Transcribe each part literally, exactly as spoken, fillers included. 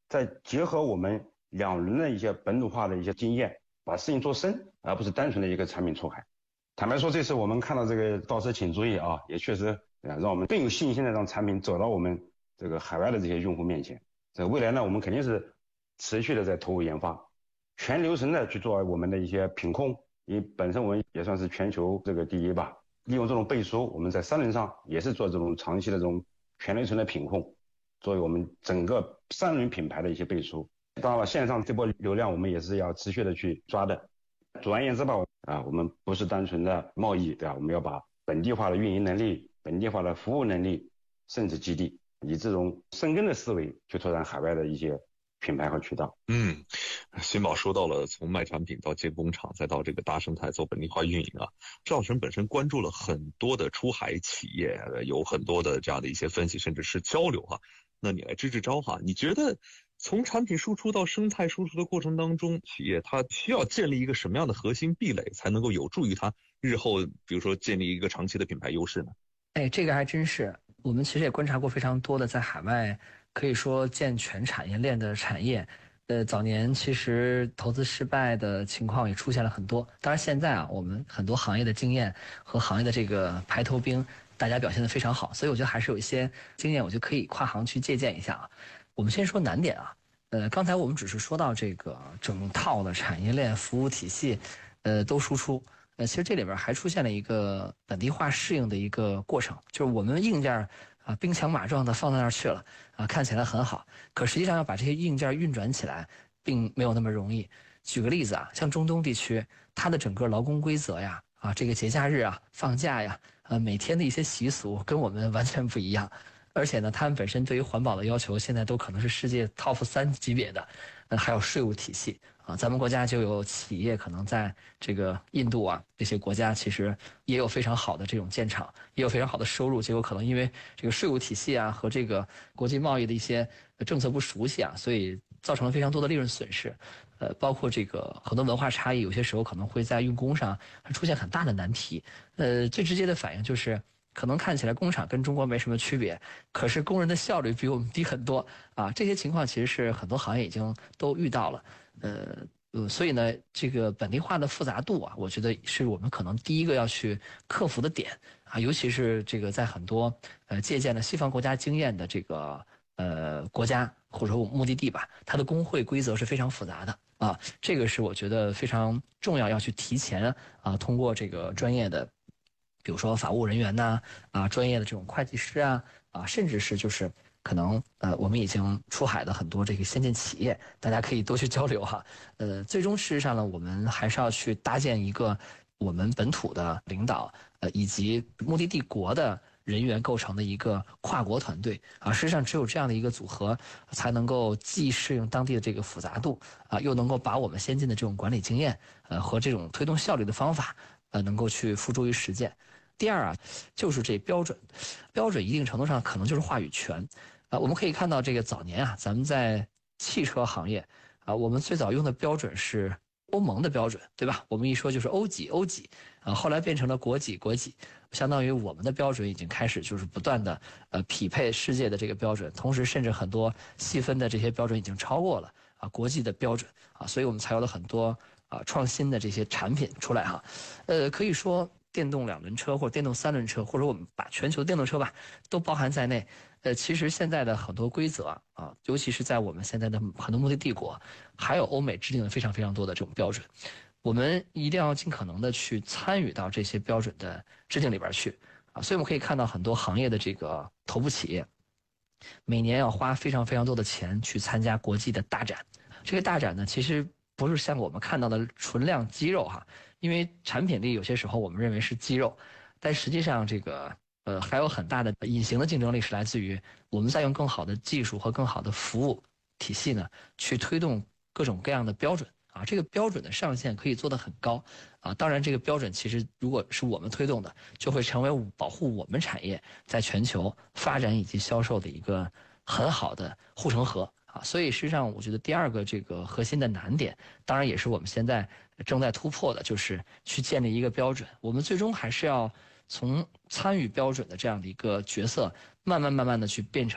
再结合我们两轮的一些本土化的一些经验，把事情做深，而不是单纯的一个产品出海。坦白说，这次我们看到这个到车请注意啊，也确实啊让我们更有信心的让产品走到我们这个海外的这些用户面前。这个未来呢，我们肯定是持续的在投入研发，全流程的去做我们的一些品控，因为本身我们也算是全球这个第一吧。利用这种背书，我们在三轮上也是做这种长期的这种全流程的品控，作为我们整个三轮品牌的一些背书。当然了，线上这波流量我们也是要持续的去抓的。总而言之吧，啊，我们不是单纯的贸易，对吧？我们要把本地化的运营能力、本地化的服务能力，甚至基地，以这种深耕的思维去拓展海外的一些品牌和渠道。 嗯，新宝说到了从卖产品到建工厂，再到这个大生态做本地化运营啊，赵老师本身关注了很多的出海企业，有很多的这样的一些分析，甚至是交流哈。那你来支支招哈，你觉得从产品输出到生态输出的过程当中，企业它需要建立一个什么样的核心壁垒，才能够有助于它日后比如说建立一个长期的品牌优势呢？ 哎，这个还真是，我们其实也观察过非常多的在海外可以说建全产业链的产业。呃，早年其实投资失败的情况也出现了很多。当然现在啊，我们很多行业的经验和行业的这个排头兵，大家表现得非常好，所以我觉得还是有一些经验，我就可以跨行去借鉴一下啊。我们先说难点啊，呃，刚才我们只是说到这个整套的产业链服务体系，呃，都输出。呃，其实这里边还出现了一个本地化适应的一个过程，就是我们硬件啊兵强马壮的放到那儿去了啊，看起来很好，可实际上要把这些硬件运转起来，并没有那么容易。举个例子啊，像中东地区，它的整个劳工规则呀，啊，这个节假日啊、放假呀，呃，每天的一些习俗跟我们完全不一样。而且呢，他们本身对于环保的要求，现在都可能是世界 top 三级别的。呃，还有税务体系啊，咱们国家就有企业可能在这个印度啊这些国家，其实也有非常好的这种建厂，也有非常好的收入，结果可能因为这个税务体系啊和这个国际贸易的一些政策不熟悉啊，所以造成了非常多的利润损失。呃，包括这个很多文化差异，有些时候可能会在用工上出现很大的难题。呃，最直接的反应就是，可能看起来工厂跟中国没什么区别，可是工人的效率比我们低很多啊。这些情况其实是很多行业已经都遇到了。呃呃，所以呢，这个本地化的复杂度啊，我觉得是我们可能第一个要去克服的点啊，尤其是这个在很多呃借鉴了西方国家经验的这个呃国家或者说目的地吧，它的工会规则是非常复杂的啊，这个是我觉得非常重要，要去提前啊，通过这个专业的。比如说法务人员呐，啊，专业的这种会计师啊，啊，甚至是就是可能呃，我们已经出海的很多这个先进企业，大家可以多去交流哈。呃，最终事实上呢，我们还是要去搭建一个我们本土的领导，呃，以及目的地国的人员构成的一个跨国团队啊。事实上，只有这样的一个组合，才能够既适应当地的这个复杂度啊，又能够把我们先进的这种管理经验，呃，和这种推动效率的方法，呃，能够去付诸于实践。第二啊，就是这标准，标准一定程度上可能就是话语权，啊，我们可以看到这个早年啊，咱们在汽车行业啊，我们最早用的标准是欧盟的标准，对吧？我们一说就是欧几欧几，啊，后来变成了国几国几，相当于我们的标准已经开始就是不断的呃匹配世界的这个标准，同时甚至很多细分的这些标准已经超过了啊国际的标准啊，所以我们才有了很多啊创新的这些产品出来哈，呃，可以说。电动两轮车或者电动三轮车，或者我们把全球电动车吧都包含在内。呃，其实现在的很多规则啊，尤其是在我们现在的很多目的帝国，还有欧美制定了非常非常多的这种标准，我们一定要尽可能的去参与到这些标准的制定里边去啊。所以我们可以看到很多行业的这个头部企业，每年要花非常非常多的钱去参加国际的大展。这个大展呢，其实不是像我们看到的纯量肌肉哈。因为产品力有些时候我们认为是肌肉，但实际上这个呃还有很大的隐形的竞争力是来自于我们在用更好的技术和更好的服务体系呢，去推动各种各样的标准啊。这个标准的上限可以做得很高啊。当然，这个标准其实如果是我们推动的，就会成为保护我们产业在全球发展以及销售的一个很好的护城河。啊，所以实际上我觉得第二个这个核心的难点，当然也是我们现在正在突破的，就是去建立一个标准。我们最终还是要从参与标准的这样的一个角色，慢慢慢慢的去变成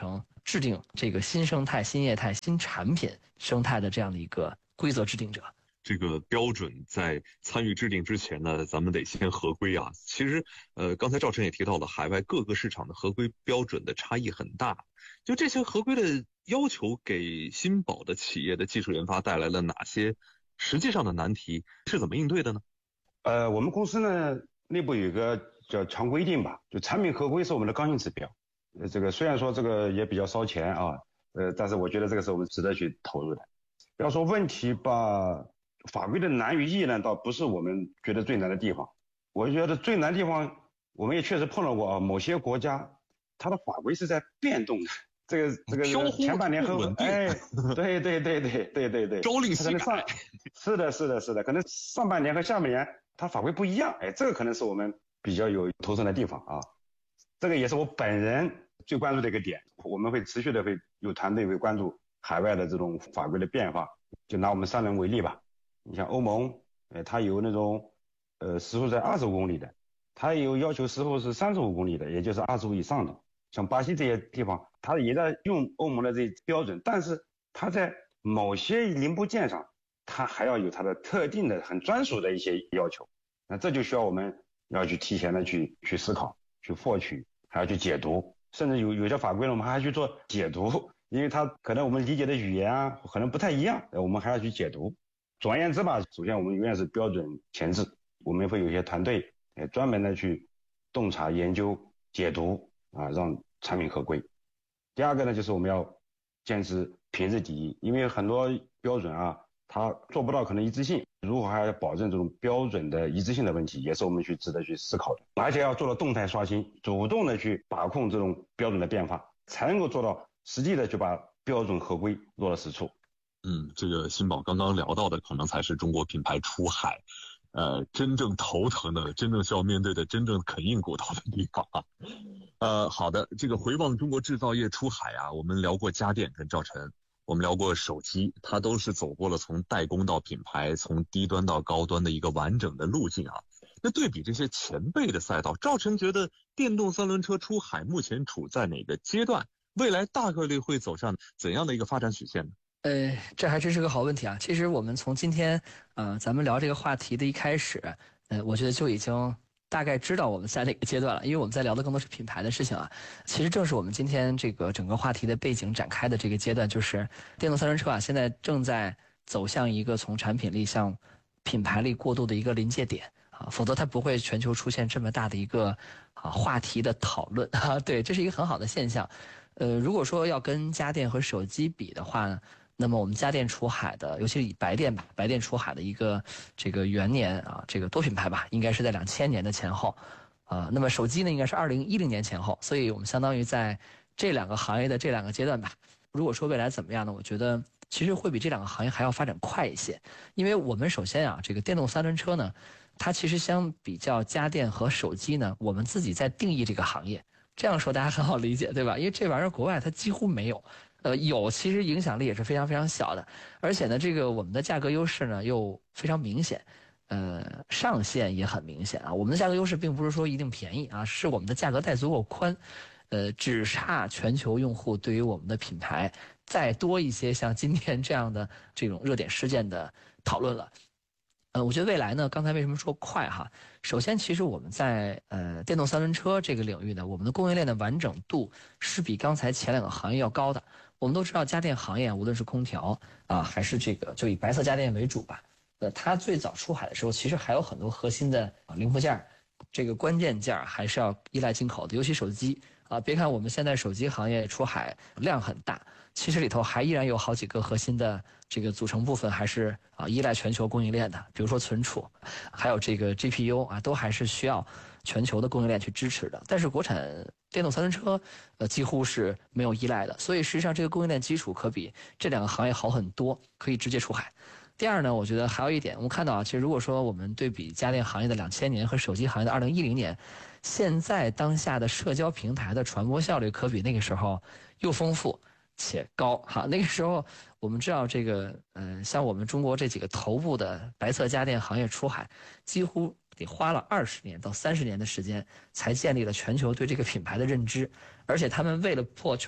制定这个新生态、新业态、新产品生态的这样的一个规则制定者。 这个标准在参与制定之前呢，咱们得先合规啊。其实，呃，刚才赵晨也提到了，海外各个市场的合规标准的差异很大。就这些合规的要求，给新宝的企业的技术研发带来了哪些实际上的难题？是怎么应对的呢？ 呃，我们公司呢内部有一个叫常规定吧，就产品合规是我们的刚性指标。呃，这个虽然说这个也比较烧钱啊，呃，但是我觉得这个是我们值得去投入的。要说问题吧。法规的难与易呢，倒不是我们觉得最难的地方。我觉得最难的地方，我们也确实碰到过啊。某些国家，它的法规是在变动的。这个这个前半年和哎，对对对对对对对， 朝令夕改。 是的，是的，是的，可能上半年和下半年它法规不一样。哎，这个可能是我们比较有头疼的地方啊。这个也是我本人最关注的一个点。我们会持续的会有团队会关注海外的这种法规的变化。就拿我们三轮为例吧。你像欧盟，呃，它有那种，呃，时速在二十五公里的，它也有要求时速是三十五公里的，也就是二十五以上的。像巴西这些地方，它也在用欧盟的这些标准，但是它在某些零部件上，它还要有它的特定的、很专属的一些要求。那这就需要我们要去提前的去去思考、去获取，还要去解读，甚至有有些法规呢，我们还要去做解读，因为它可能我们理解的语言啊，可能不太一样，我们还要去解读。总而言之吧，首先我们永远是标准前置，我们会有一些团队，呃，专门的去洞察、研究、解读啊，让产品合规。第二个呢，就是我们要坚持品质第一，因为很多标准啊，它做不到可能一致性，如何还要保证这种标准的一致性的问题，也是我们去值得去思考的。而且要做到动态刷新，主动的去把控这种标准的变化，才能够做到实际的去把标准合规落到实处。 嗯，这个新宝刚刚聊到的，可能才是中国品牌出海，呃，真正头疼的、真正需要面对的、真正啃硬骨头的地方啊。呃，好的，这个回望中国制造业出海啊，我们聊过家电跟赵晨，我们聊过手机，它都是走过了从代工到品牌，从低端到高端的一个完整的路径啊。那对比这些前辈的赛道，赵晨觉得电动三轮车出海目前处在哪个阶段？未来大概率会走上怎样的一个发展曲线呢？ 呃，这还真是个好问题啊！其实我们从今天，呃，咱们聊这个话题的一开始，呃，我觉得就已经大概知道我们在哪个阶段了，因为我们在聊的更多是品牌的事情啊。其实正是我们今天这个整个话题的背景展开的这个阶段，就是电动三轮车啊，现在正在走向一个从产品力向品牌力过渡的一个临界点啊，否则它不会全球出现这么大的一个啊话题的讨论啊。对，这是一个很好的现象。呃，如果说要跟家电和手机比的话呢，那么我们家电出海的，尤其是以白电吧，白电出海的一个这个元年啊，这个多品牌吧，应该是在两千年的前后，啊，那么手机呢，应该是二零一零年前后，所以我们相当于在这两个行业的这两个阶段吧。如果说未来怎么样呢？我觉得其实会比这两个行业还要发展快一些，因为我们首先啊，这个电动三轮车呢，它其实相比较家电和手机呢，我们自己在定义这个行业。这样说大家很好理解，对吧？因为这玩意儿国外它几乎没有。呃，有，其实影响力也是非常非常小的，而且呢，这个我们的价格优势呢又非常明显，呃，上限也很明显啊。我们的价格优势并不是说一定便宜啊，是我们的价格带足够宽，呃，只差全球用户对于我们的品牌再多一些像今天这样的这种热点事件的讨论了。呃，我觉得未来呢，刚才为什么说快哈？首先，其实我们在呃电动三轮车这个领域呢，我们的供应链的完整度是比刚才前两个行业要高的。我们都知道，家电行业无论是空调啊，还是这个就以白色家电为主吧，呃，它最早出海的时候，其实还有很多核心的零部件，这个关键件还是要依赖进口的，尤其手机啊。别看我们现在手机行业出海量很大，其实里头还依然有好几个核心的这个组成部分还是啊依赖全球供应链的，比如说存储，还有这个 G P U 啊，都还是需要全球的供应链去支持的。但是国产电动三轮车，呃，几乎是没有依赖的，所以实际上这个供应链基础可比这两个行业好很多，可以直接出海。第二呢，我觉得还有一点，我们看到啊，其实如果说我们对比家电行业的两千年和手机行业的二零一零年，现在当下的社交平台的传播效率可比那个时候又丰富且高哈。那个时候我们知道这个，呃，像我们中国这几个头部的白色家电行业出海，几乎得花了二十年到三十年的时间，才建立了全球对这个品牌的认知，而且他们为了破圈，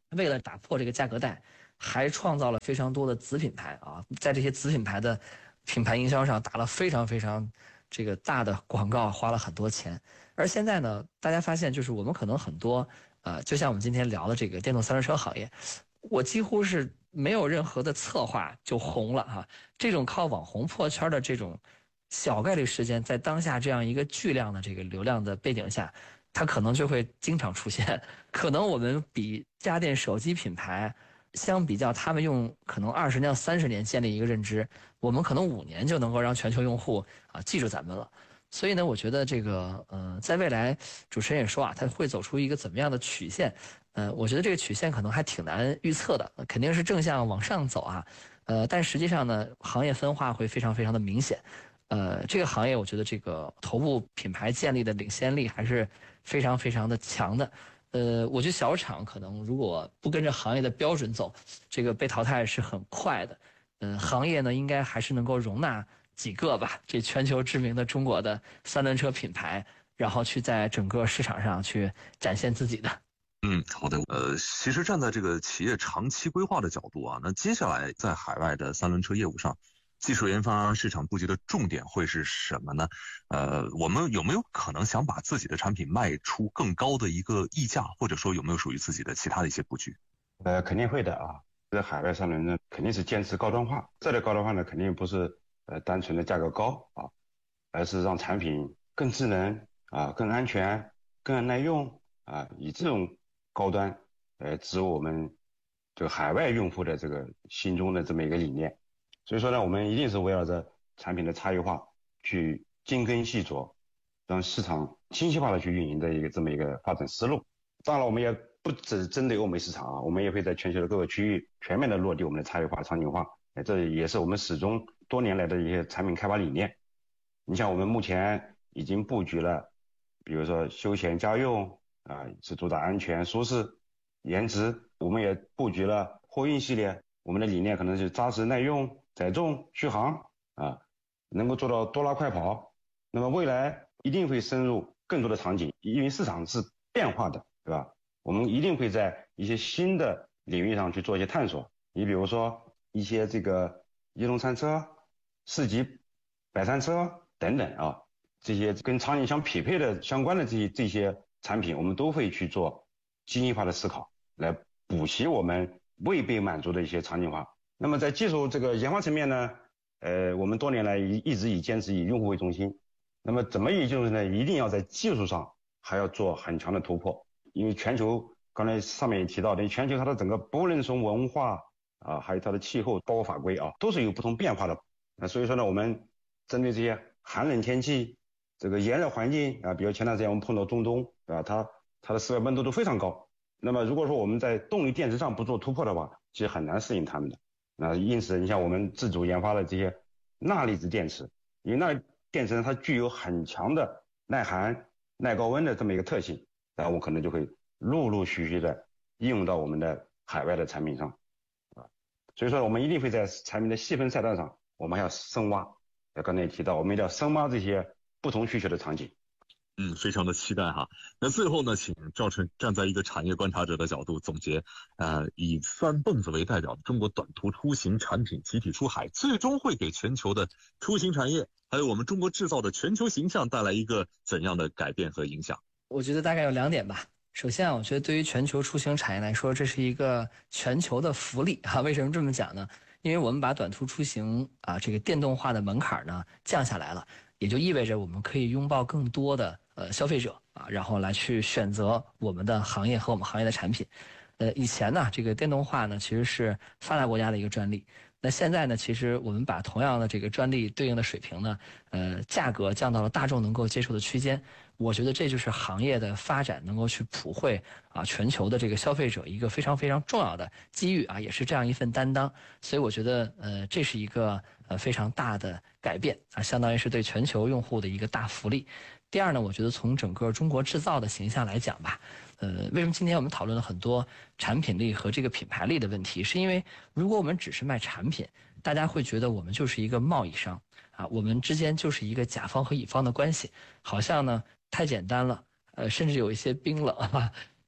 为了打破这个价格带，还创造了非常多的子品牌啊，在这些子品牌的品牌营销上打了非常非常这个大的广告，花了很多钱。而现在呢，大家发现就是我们可能很多呃，就像我们今天聊的这个电动三轮车行业，我几乎是没有任何的策划就红了哈。这种靠网红破圈的这种小概率事件，在当下这样一个巨量的这个流量的背景下，它可能就会经常出现。可能我们比家电手机品牌相比较，他们用可能二十年到三十年建立一个认知，我们可能五年就能够让全球用户啊记住咱们了。所以呢，我觉得这个呃，在未来，主持人也说啊，它会走出一个怎么样的曲线？呃，我觉得这个曲线可能还挺难预测的，肯定是正向往上走啊。呃，但实际上呢，行业分化会非常非常的明显。呃，这个行业我觉得这个头部品牌建立的领先力还是非常非常的强的。呃，我觉得小厂可能如果不跟着行业的标准走，这个被淘汰是很快的。嗯、呃，行业呢应该还是能够容纳几个吧，这全球知名的中国的三轮车品牌，然后去在整个市场上去展现自己的。 嗯，好的。呃，其实站在这个企业长期规划的角度啊，那接下来在海外的三轮车业务上，技术研发、市场布局的重点会是什么呢？呃，我们有没有可能想把自己的产品卖出更高的一个溢价，或者说有没有属于自己的其他的一些布局？ 呃，肯定会的啊。在海外三轮呢，肯定是坚持高端化。这类高端化呢，肯定不是呃单纯的价格高啊，而是让产品更智能啊、更安全、更耐用啊，以这种高端呃指我们这个海外用户的这个心中的这么一个理念。所以说呢，我们一定是围绕着产品的差异化去精耕细作，让市场精细化的去运营的一个这么一个发展思路。当然，我们也不只针对欧美市场啊，我们也会在全球的各个区域全面的落地我们的差异化、场景化。这也是我们始终多年来的一些产品开发理念。你像我们目前已经布局了，比如说休闲家用啊，是主打安全、舒适、颜值。我们也布局了货运系列，我们的理念可能是扎实耐用、载重、续航啊，能够做到多拉快跑。那么未来一定会深入更多的场景，因为市场是变化的，对吧？我们一定会在一些新的领域上去做一些探索。你比如说一些这个移动餐车、市级摆餐车等等啊，这些跟场景相匹配的相关的这些这些产品，我们都会去做精细化的思考，来补齐我们未被满足的一些场景化。那么在技术这个研发层面呢，呃，我们多年来一一直以坚持以用户为中心。那么怎么也就是呢，一定要在技术上还要做很强的突破，因为全球刚才上面也提到的，全球它的整个不论从文化啊，还有它的气候，包括法规啊，都是有不同变化的。那所以说呢，我们针对这些寒冷天气、这个炎热环境啊，比如前段时间我们碰到中东啊，它它的室外温度都非常高。那么如果说我们在动力电池上不做突破的话，其实很难适应它们的。那因此，你像我们自主研发的这些钠离子电池，因为钠电池呢，它具有很强的耐寒、耐高温的这么一个特性，然后我可能就会陆陆续续的应用到我们的海外的产品上啊。所以说，我们一定会在产品的细分赛道上，我们还要深挖。刚才也提到，我们一定要深挖这些不同需求的场景。 嗯，非常的期待哈。那最后呢，请赵晨站在一个产业观察者的角度总结，呃，以三蹦子为代表的中国短途出行产品集体出海，最终会给全球的出行产业，还有我们中国制造的全球形象带来一个怎样的改变和影响？ 我觉得大概有两点吧。首先啊，我觉得对于全球出行产业来说，这是一个全球的福利啊。为什么这么讲呢？因为我们把短途出行啊这个电动化的门槛呢降下来了，也就意味着我们可以拥抱更多的呃消费者啊，然后来去选择我们的行业和我们行业的产品。呃，以前呢，这个电动化呢其实是发达国家的一个专利。那现在呢，其实我们把同样的这个专利对应的水平呢，呃，价格降到了大众能够接受的区间。我觉得这就是行业的发展能够去普惠啊全球的这个消费者一个非常非常重要的机遇啊，也是这样一份担当。所以我觉得呃这是一个呃非常大的改变啊，相当于是对全球用户的一个大福利。第二呢，我觉得从整个中国制造的形象来讲吧，呃，为什么今天我们讨论了很多产品力和这个品牌力的问题？是因为如果我们只是卖产品，大家会觉得我们就是一个贸易商啊，我们之间就是一个甲方和乙方的关系，好像呢太简单了，呃，甚至有一些冰冷啊。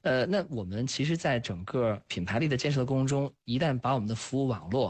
呃，那我们其实在整个品牌力的建设的过程中，一旦把我们的服务网络